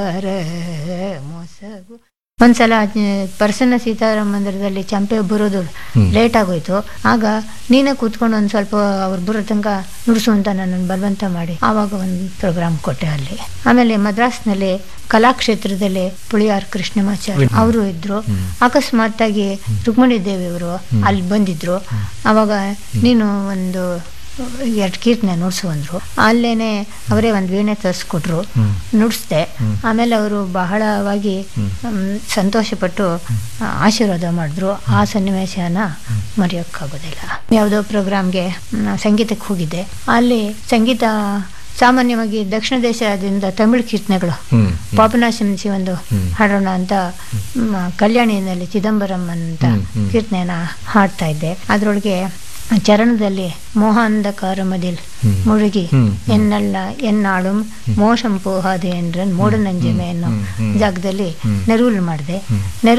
ಮೊಸಗು ಒಂದ್ಸಲ ಪ್ರಸನ್ನ ಸೀತಾರಾಮ ಮಂದಿರದಲ್ಲಿ ಚಂಪೆ ಬರೋದು ಲೇಟ್ ಆಗೋಯ್ತು. ಆಗ ನೀನೇ ಕೂತ್ಕೊಂಡು ಒಂದ್ ಸ್ವಲ್ಪ ಅವ್ರು ಬರೋ ತನಕ ನುಡಿಸು ಅಂತ ನನ್ನನ್ನು ಬಲವಂತ ಮಾಡಿ ಆವಾಗ ಒಂದು ಪ್ರೋಗ್ರಾಮ್ ಕೊಟ್ಟೆ ಅಲ್ಲಿ. ಆಮೇಲೆ ಮದ್ರಾಸ್ನಲ್ಲಿ ಕಲಾಕ್ಷೇತ್ರದಲ್ಲಿ ಪುಳಿಯಾರ್ ಕೃಷ್ಣಮಾಚಾರ್ಯ ಅವರು ಇದ್ರು. ಅಕಸ್ಮಾತ್ ಆಗಿ ರುಕ್ಮಿಣಿ ದೇವಿ ಅವರು ಅಲ್ಲಿ ಬಂದಿದ್ರು. ಅವಾಗ ನೀನು ಒಂದು 2 ಕೀರ್ತನೆ ನುಡ್ಸು ಅಂದ್ರು. ಅಲ್ಲೇನೆ ಅವರೇ ಒಂದು ವೀಣೆ ತರಿಸ್ಕೊಟ್ರು, ನುಡಿಸ್ದೆ. ಆಮೇಲೆ ಅವರು ಬಹಳವಾಗಿ ಸಂತೋಷಪಟ್ಟು ಆಶೀರ್ವಾದ ಮಾಡಿದ್ರು. ಆ ಸನ್ನಿವೇಶನ ಮರೆಯೋಕ್ಕಾಗೋದಿಲ್ಲ. ಯಾವುದೋ ಪ್ರೋಗ್ರಾಮ್ಗೆ ಸಂಗೀತಕ್ಕೆ ಹೋಗಿದ್ದೆ. ಅಲ್ಲಿ ಸಂಗೀತ ಸಾಮಾನ್ಯವಾಗಿ ದಕ್ಷಿಣ ದೇಶದಿಂದ ತಮಿಳು ಕೀರ್ತನೆಗಳು ಪಾಪನಾಶಂಸಿ ಒಂದು ಹಾಡೋಣ ಅಂತ ಕಲ್ಯಾಣಿನಲ್ಲಿ ಚಿದಂಬರಂ ಅಂತ ಕೀರ್ತನೆನ ಹಾಡ್ತಾ ಇದ್ದೆ. ಅದರೊಳಗೆ ಚರಣದಲ್ಲಿ ಮೋಹಾಂಧಕಾರ ಮದಿಲ್ ಮುಳುಗಿ ಎನ್ನಲ್ಲ ಎನ್ನಾಳು ಮೋಶಂ ಪೋಹಾದೆ ಎಂದ್ರನ್ ಮೂಢನಂಜಮೆ ಅನ್ನೋ ಜಾಗದಲ್ಲಿ ನೆರವಲು ಮಾಡಿದೆ.